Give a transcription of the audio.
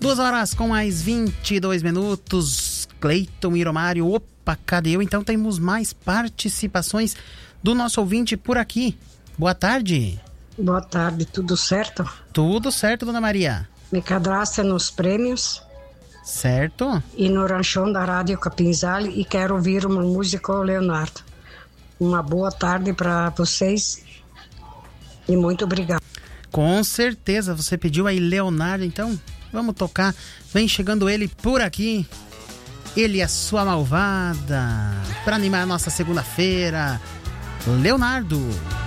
2 horas com mais 22 minutos. Cleiton Iromário. Opa, cadê eu? Então temos mais participações do nosso ouvinte por aqui. Boa tarde. Boa tarde, tudo certo? Tudo certo, dona Maria. Me cadastra nos prêmios. Certo. E no ranchão da Rádio Capinzal e quero ouvir uma música ao Leonardo. Uma boa tarde para vocês e muito obrigado. Com certeza, você pediu aí Leonardo, então vamos tocar. Vem chegando ele por aqui. Ele é sua malvada. Para animar a nossa segunda-feira, Leonardo.